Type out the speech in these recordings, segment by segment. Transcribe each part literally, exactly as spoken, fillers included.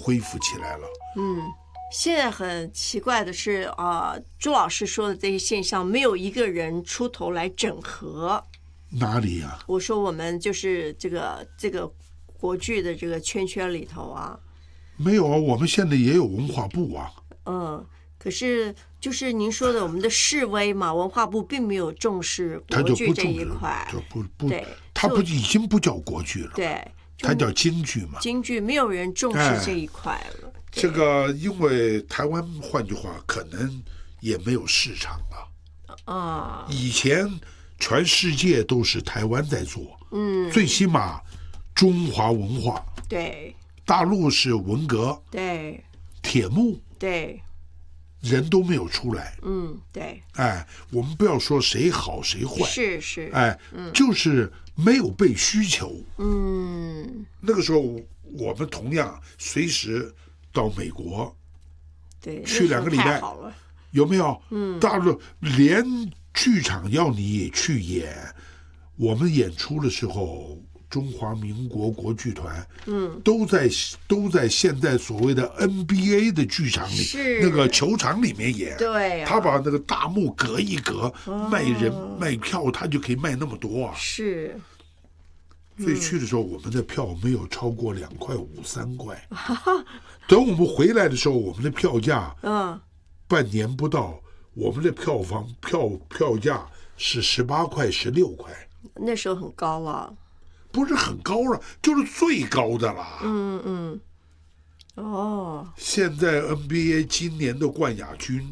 恢复起来了。 嗯，现在很奇怪的是，啊、呃，朱老师说的这些现象，没有一个人出头来整合。 哪里呀、啊？ 我说我们就是这个这个国剧的这个圈圈里头啊， 没有啊，我们现在也有文化部啊。 嗯，可是就是您说的我们的示威嘛，文化部并没有重视国剧这一块， 就不不， 对， 它不已经不叫国剧了， 对， 它叫京剧嘛。 京剧没有人重视这一块了。 哎、这个因为台湾，换句话可能也没有市场了啊。 以前全世界都是台湾在做， 嗯， 最起码中华文化， 对， 大陆是文革， 对， 铁幕， 对， 人都没有出来， 嗯，对， 哎，我们不要说谁好谁坏， 是是， 哎，嗯、就是没有被需求， 嗯， 那个时候我们同样随时到美国， 对， 去两个礼拜，有没有？嗯，大陆连剧场要你也去演，我们演出的时候，中华民国国剧团，嗯，都在都在现在所谓的 N B A 的剧场里，那个球场里面演。 对、啊， 他把那个大幕隔一隔，哦、卖人卖票，他就可以卖那么多啊。 是。 所以去的时候，我们的票没有超过两块五、三块。等我们回来的时候，我们的票价， 嗯， 半年不到，我们的票房票票价是十八块、十六块。 那时候很高了， 不是很高了，就是最高的啦。 嗯嗯，哦。 现在 N B A 今年的冠亚军，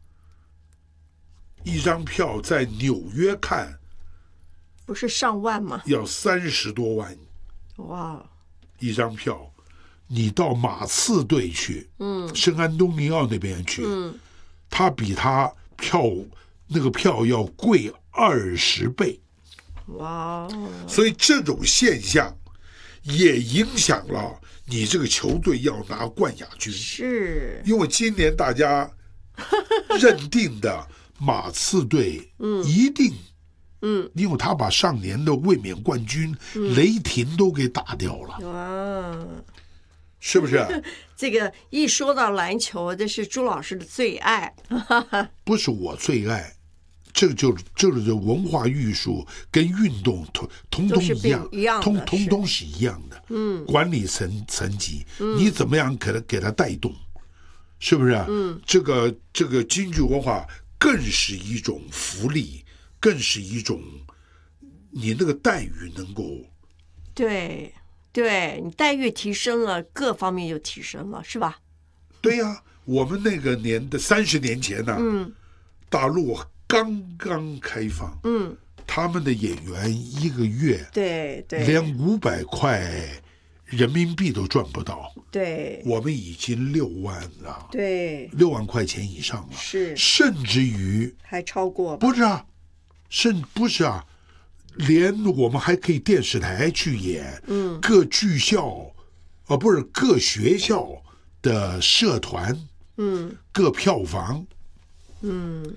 一张票在纽约看。 不是上万吗？ 要三十多万， 哇！ 一张票，你到马刺队去，嗯，圣安东尼奥那边去，嗯，他比他票那个票要贵二十倍， 哇！ 所以这种现象也影响了你这个球队要拿冠亚军， 是因为今年大家认定的马刺队，嗯，一定。 嗯， 因为他把上年的卫冕冠军、嗯、雷霆都给打掉了， 哇， 是不是？ 这个一说到篮球，这是朱老师的最爱。 不是我最爱，这个就这个就文化艺术跟运动通通通一样， 一样通通通是一样的。 嗯， 管理层层级，嗯、你怎么样给他给他带动，是不是？ 嗯， 这个这个京剧文化更是一种福利。更是一种，你那个待遇能够， 对，对你待遇提升了，各方面又提升了，是吧？ 对呀、啊，我们那个年的三十年前呢、啊， 嗯， 大陆刚刚开放， 嗯， 他们的演员一个月， 对对， 连五百块人民币都赚不到， 对， 我们已经六万了， 对， 六万块钱以上了， 是， 甚至于还超过， 不是啊。甚不是啊，连我们还可以电视台去演， 嗯， 各剧校，呃，不是各学校的社团， 嗯， 各票房， 嗯，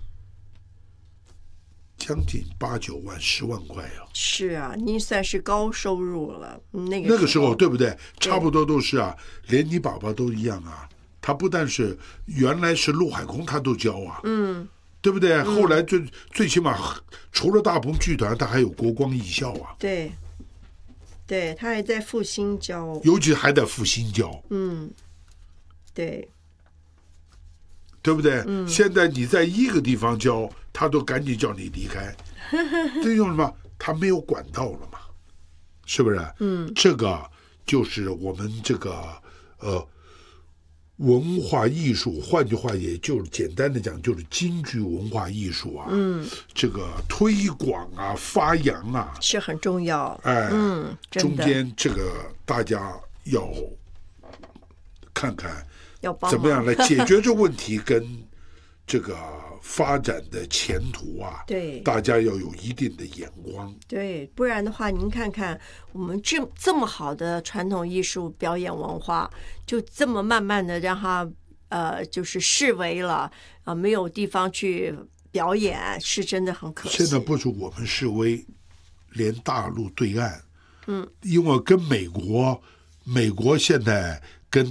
将近八九万、十万块啊。 是啊，您算是高收入了，那个那个时候对不对？差不多都是啊，连你爸爸都一样啊。他不但是原来是陆海空，他都教啊， 嗯。 对不对？嗯、后来最最起码除了大鹏剧团，他还有国光艺校啊。 对，对他还在复兴教， 尤其还在复兴教。 嗯，对， 对不对？ 嗯、 现在你在一个地方教，他都赶紧叫你离开。这用什么？他没有管道了嘛，是不是？ 嗯， 这个就是我们这个呃。文化艺术，换句话，也就是简单的讲，就是京剧文化艺术啊， 嗯， 这个推广啊、发扬啊， 是很重要。 哎， 嗯， 中间这个大家要看看， 要怎么样来解决这问题，跟这个发展的前途啊， 对， 大家要有一定的眼光。 对，不然的话，您看看我们这这么好的传统艺术表演文化，就这么慢慢的让它呃就是式微了啊、呃，没有地方去表演，是真的很可惜。 现在不是我们示威，连大陆对岸， 嗯， 因为跟美国，美国现在